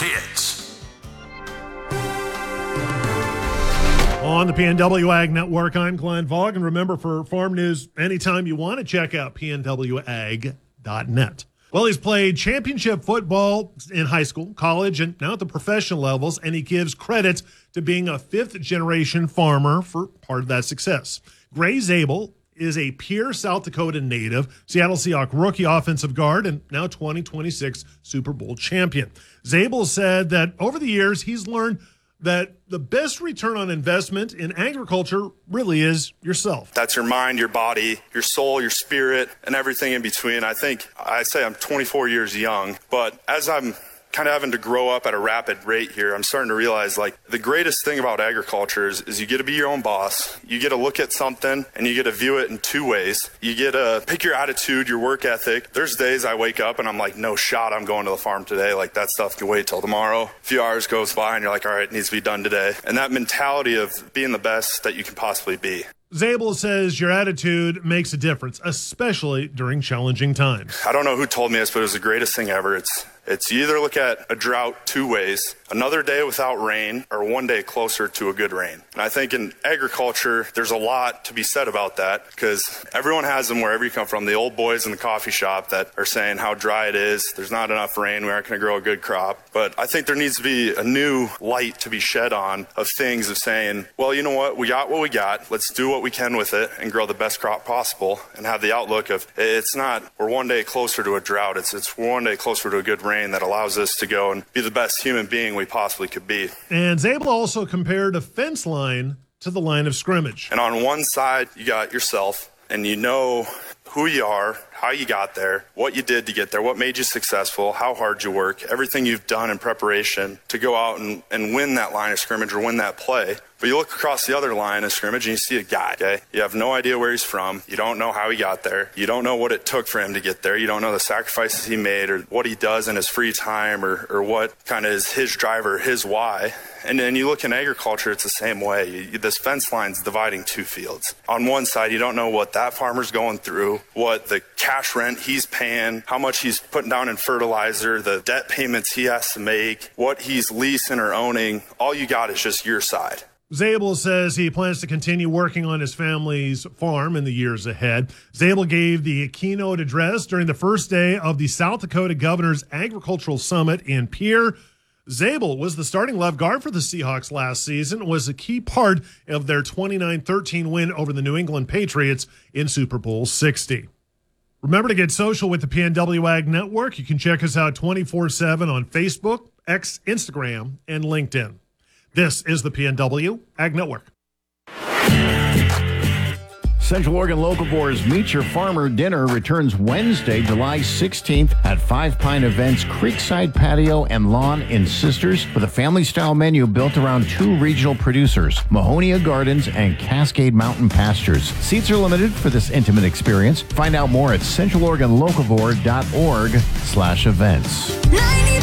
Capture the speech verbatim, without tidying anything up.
hits. On the P N W Ag Network, I'm Glenn Vaughn. And remember, for farm news anytime you want to, check out P N W ag dot net. Well, he's played championship football in high school, college, and now at the professional levels, and he gives credit to being a fifth-generation farmer for part of that success. Gray Zabel is a Pierre, South Dakota native, Seattle Seahawks rookie offensive guard, and now twenty twenty-six Super Bowl champion. Zabel said that over the years, he's learned that the best return on investment in agriculture really is yourself. That's your mind, your body, your soul, your spirit, and everything in between. I think I say I'm twenty-four years young, but as I'm kind of having to grow up at a rapid rate here, I'm starting to realize, like, the greatest thing about agriculture is, is you get to be your own boss. You get to look at something and you get to view it in two ways. You get to pick your attitude, your work ethic. There's days I wake up and I'm like, no shot, I'm going to the farm today. Like, that stuff can wait till tomorrow. A few hours goes by and you're like, all right, it needs to be done today. And that mentality of being the best that you can possibly be. Zabel says your attitude makes a difference, especially during challenging times. I don't know who told me this, but it was the greatest thing ever. It's It's you either look at a drought two ways, another day without rain or one day closer to a good rain. And I think in agriculture, there's a lot to be said about that because everyone has them wherever you come from. The old boys in the coffee shop that are saying how dry it is, there's not enough rain, we aren't going to grow a good crop. But I think there needs to be a new light to be shed on of things of saying, well, you know what, we got what we got. Let's do what we can with it and grow the best crop possible and have the outlook of it's not we're one day closer to a drought. It's, it's we're one day closer to a good rain that allows us to go and be the best human being we possibly could be. And Zabel also compared a fence line to the line of scrimmage. And on one side, you got yourself, and you know who you are, how you got there, what you did to get there, what made you successful, how hard you work, everything you've done in preparation to go out and, and win that line of scrimmage or win that play. But you look across the other line of scrimmage and you see a guy, okay? You have no idea where he's from. You don't know how he got there. You don't know what it took for him to get there. You don't know the sacrifices he made or what he does in his free time or, or what kind of is his driver, his why. And then you look in agriculture, it's the same way. You, this fence line's dividing two fields. On one side, you don't know what that farmer's going through, what the cash rent he's paying, how much he's putting down in fertilizer, the debt payments he has to make, what he's leasing or owning. All you got is just your side. Zabel says he plans to continue working on his family's farm in the years ahead. Zabel gave the keynote address during the first day of the South Dakota Governor's Agricultural Summit in Pierre. Zabel was the starting left guard for the Seahawks last season, was a key part of their twenty-nine thirteen win over the New England Patriots in Super Bowl sixty. Remember to get social with the P N W Ag Network. You can check us out twenty-four seven on Facebook, X, Instagram, and LinkedIn. This is the P N W Ag Network. Central Oregon Locavores Meet Your Farmer Dinner returns Wednesday, July sixteenth at Five Pine Events Creekside Patio and Lawn in Sisters with a family-style menu built around two regional producers, Mahonia Gardens and Cascade Mountain Pastures. Seats are limited for this intimate experience. Find out more at central oregon locavore dot org slash events.